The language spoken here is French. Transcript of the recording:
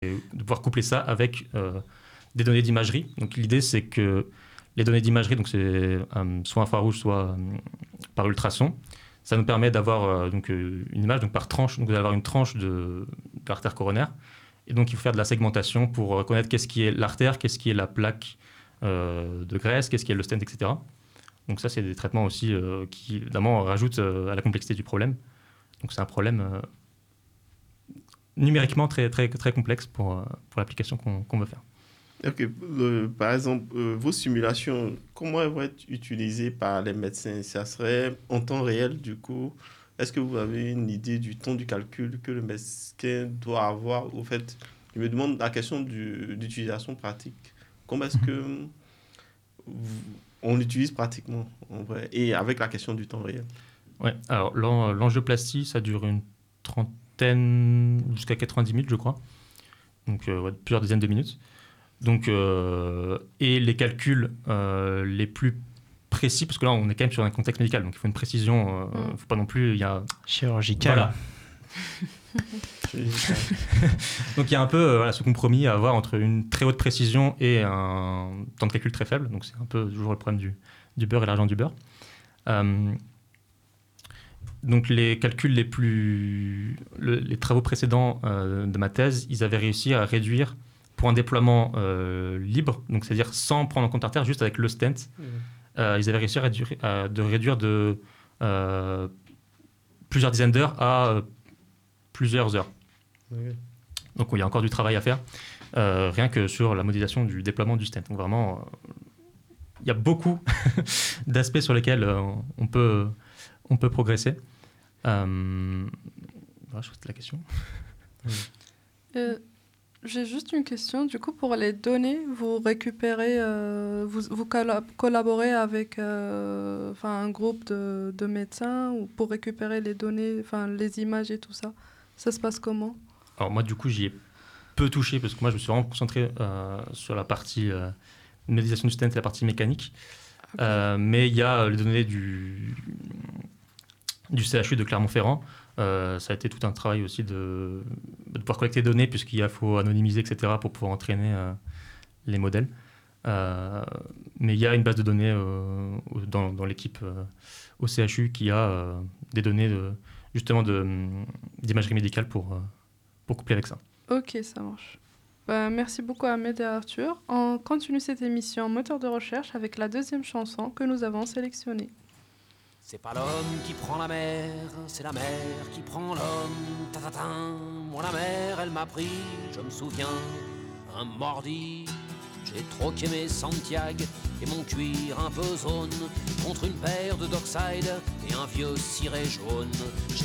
de pouvoir coupler ça avec des données d'imagerie. Donc l'idée, c'est que les données d'imagerie, donc c'est soit infrarouge, soit par ultrasons, ça nous permet d'avoir une image donc par tranche, donc d'avoir une tranche de l'artère coronaire. Et donc il faut faire de la segmentation pour reconnaître qu'est-ce qui est l'artère, qu'est-ce qui est la plaque de graisse, qu'est-ce qui est le stent, etc. Donc ça, c'est des traitements aussi qui, évidemment, rajoutent à la complexité du problème. Donc c'est un problème numériquement très, très, très complexe pour l'application qu'on veut faire. Ok, par exemple, vos simulations, comment elles vont être utilisées par les médecins? Ça serait en temps réel, du coup. Est-ce que vous avez une idée du temps du calcul que le médecin doit avoir? Au fait, je me demande la question d'utilisation pratique. Comment est-ce que on l'utilise pratiquement, en vrai, et avec la question du temps réel? Ouais, alors l'angioplastie, ça dure une trentaine jusqu'à 90 minutes, je crois. Donc plusieurs dizaines de minutes. Donc, et les calculs les plus précis, parce que là on est quand même sur un contexte médical, donc il faut une précision, il ne faut pas non plus... Chirurgical. Voilà. Donc il y a un peu ce compromis à avoir entre une très haute précision et un temps de calcul très faible. Donc c'est un peu toujours le problème du beurre et l'argent du beurre. Donc les calculs les travaux précédents de ma thèse, ils avaient réussi à réduire pour un déploiement libre, donc c'est-à-dire sans prendre en compte l'artère, juste avec le stent, ils avaient réussi à réduire de plusieurs dizaines d'heures à plusieurs heures. Okay. Donc il y a encore du travail à faire, rien que sur la modélisation du déploiement du stent. Donc vraiment, il y a beaucoup d'aspects sur lesquels on peut progresser. Voilà, je crois que c'était la question. J'ai juste une question. Du coup, pour les données, vous récupérez, vous collaborez avec un groupe de médecins ou pour récupérer les données, les images et tout ça. Ça se passe comment? Alors moi, du coup, j'y ai peu touché parce que moi, je me suis vraiment concentré sur la partie modélisation du stent et la partie mécanique. Okay. Mais il y a les données du CHU de Clermont-Ferrand. Ça a été tout un travail aussi de pouvoir collecter des données puisqu'il faut anonymiser, etc. pour pouvoir entraîner les modèles. Mais il y a une base de données dans l'équipe au CHU qui a des données justement d'imagerie médicale pour coupler avec ça. Ok, ça marche. Merci beaucoup Ahmed et Arthur. On continue cette émission moteur de recherche avec la deuxième chanson que nous avons sélectionnée. C'est pas l'homme qui prend la mer, c'est la mer qui prend l'homme. Ta-ta-ta, moi la mer, elle m'a pris, je me souviens, un mordi. J'ai troqué mes Santiago et mon cuir un peu zone contre une paire de Dockside et un vieux ciré jaune.